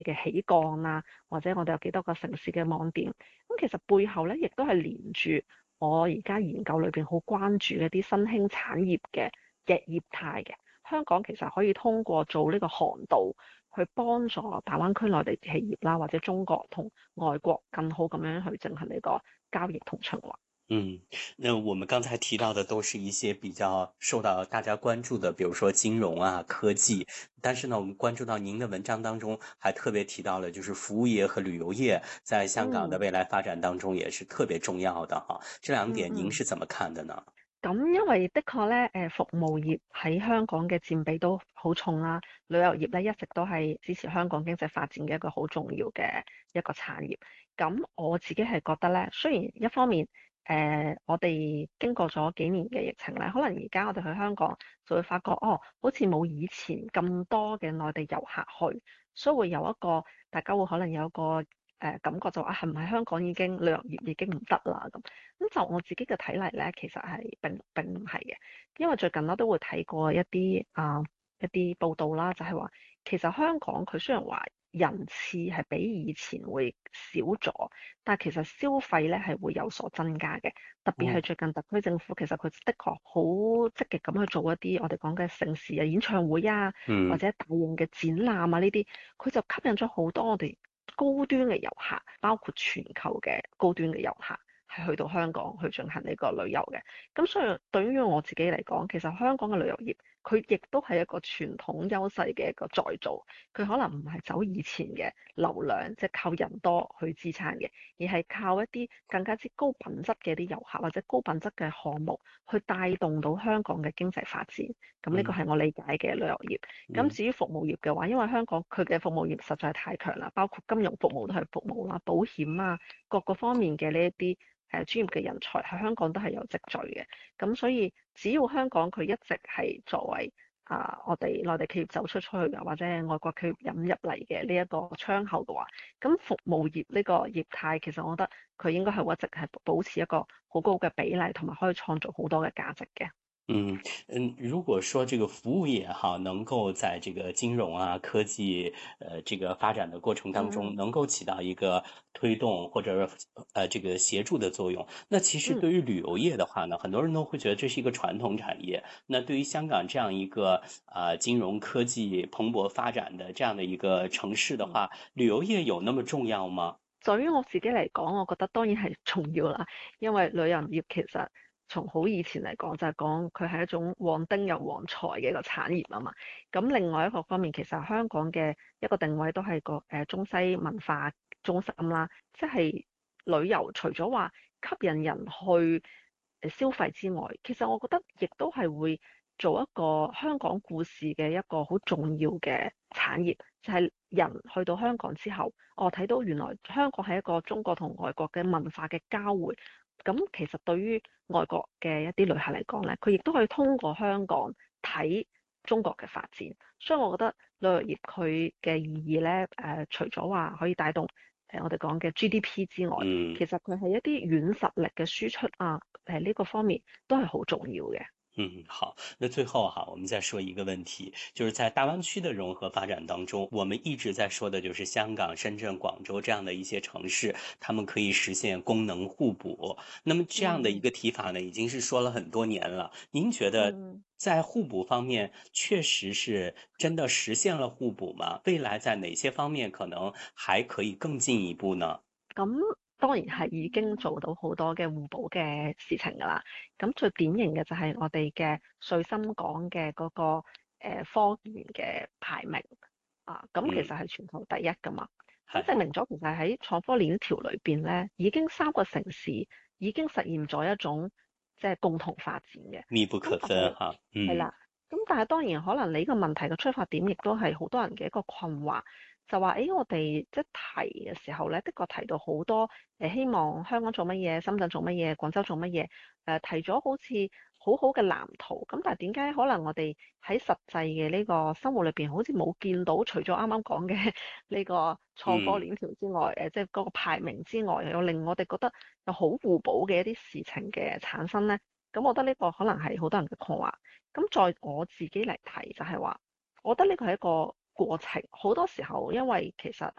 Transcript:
嘅起降啊，或者我哋有幾多個城市嘅網點。咁其實背後咧，亦都係連住我而家研究裏邊好關注嘅一啲新興產業嘅業態嘅。香港其實可以通過做呢個航道，去幫助大灣區內地企業啦，或者中國同外國更好咁樣去進行呢個交易同循環。 嗯，那我们刚才提到的都是一些比较受到大家关注的，比如说金融啊、科技。但是呢，我们关注到您的文章当中还特别提到了，就是服务业和旅游业在香港的嗯未来发展当中也是特别重要的哈。这两点您嗯嗯。 是怎么看的呢？ 咁因為的確咧，服務業喺香港嘅佔比都好重啦，旅遊業咧一直都係支持香港經濟發展嘅一個好重要嘅一個產業。咁我自己係覺得咧，雖然一方面，我哋經過咗幾年嘅疫情咧，可能而家我哋去香港就會發覺，哦，好似冇以前咁多嘅內地遊客去，所以會有一個大家會可能有一個感覺就話係唔係香港已經旅遊業已經唔得啦咁。咁就我自己嘅睇嚟咧，其實係並唔係嘅，因為最近我都會睇過一啲報道啦，就係話其實香港佢雖然話人次係比以前會少咗，但係其實消費咧係會有所增加嘅。特別係哦， 最近特區政府其實佢的確好積極咁去做一啲我哋講嘅盛事啊、演唱會啊，或嗯者大型嘅展覽啊呢啲，佢就吸引咗好多我哋高端嘅遊客，包括全球嘅高端嘅遊客。係去到香港去進行呢個旅遊嘅，咁所以對於我自己嚟講，其實香港嘅旅遊業佢亦都係一個傳統優勢嘅一個再造，佢可能唔係走以前嘅流量，即係靠人多去支撐嘅，而係靠一啲更加之高品質嘅啲遊客或者高品質嘅項目去帶動到香港嘅經濟發展。咁呢個嗯係我理解嘅旅遊業。咁嗯至於服務業嘅話，因為香港佢嘅服務業實在太強啦，包括金融服務都係服務啦、保險啊各個方面嘅呢一啲專業嘅人才喺香港都係有積聚嘅，咁所以只要香港佢一直係作為我哋內地企業走出去嘅，或者係外國企業引入嚟嘅呢一個窗口嘅話，咁服務業呢個業態其實我覺得佢應該係一直係保持一個好高嘅比例，同埋可以創造好多嘅價值嘅。 嗯如果说这个服務業哈，能夠在這個金融啊、科技這個發展的過程當中， 嗯能夠起到一個推動或者這個協助的作用，那其實嗯對於旅遊業的話呢，很多人都會覺得這是一個傳統產業。那對於香港這樣一個金融科技蓬勃發展的這樣的一個城市的嗯。 話，旅遊業有那麼重要嗎？ 對於我自己嚟講，我覺得當然係重要啦，因為旅遊業其實從好以前嚟講就係講佢係一種旺丁又旺財嘅一個產業啊嘛。咁另外一個方面，其實香港嘅一個定位都係個中西文化中心啦，即係旅遊除咗話吸引人去消費之外，其實我覺得亦都係會做一個香港故事嘅一個好重要嘅產業，就係人去到香港之後，我睇到原來香港係一個中國同外國嘅文化嘅交匯。咁其實對於外國嘅一啲旅客嚟講咧，佢亦都可以通過香港睇中國嘅發展。所以我覺得旅遊業佢嘅意義咧，除咗話可以帶動我哋講嘅 GDP 之外， 嗯。 其實佢係一啲軟實力嘅輸出啊，呢個方面都係好重要嘅。 嗯，好。那最後哈，我們再說一個問題，就是在大灣區的融合發展當中，我們一直在說的就是香港、深圳、廣州這樣的一些城市，他們可以實現功能互補。那麼這樣的一嗯個提法呢，已經是說了很多年了。您覺得嗯。 在互補方面，確實是真的實現了互補嗎？未來在哪些方面可能還可以更進一步呢？ 咁當然係已經做到好多嘅互補嘅事情㗎啦。咁最典型嘅就係我哋嘅穗深港嘅嗰個科研嘅排名啊，咁其嗯， 實係全球第一㗎嘛。咁係證明咗其實喺創科鏈條裏邊咧，已經三個城市已經實現咗一種即係共同發展嘅。 密不可咁但係分哈。嗯係啦，咁但係當然可能你個問題嘅出發點亦都係好多人嘅一個困惑。就話誒，我哋即係提嘅時候咧，的確提到好多希望香港做乜嘢，深圳做乜嘢，廣州做乜嘢，提咗好似好好嘅藍圖。咁但係點解可能我哋喺實際嘅呢個生活裏邊，好似冇見到除咗啱啱講嘅呢個創科嗯。 鏈條之外，即係嗰個排名之外，又有令我哋覺得有好互補嘅一啲事情嘅產生咧？咁我覺得呢個可能係好多人嘅困惑。咁在我自己嚟睇就係話，我覺得呢個係一個過程。好多時候因為其實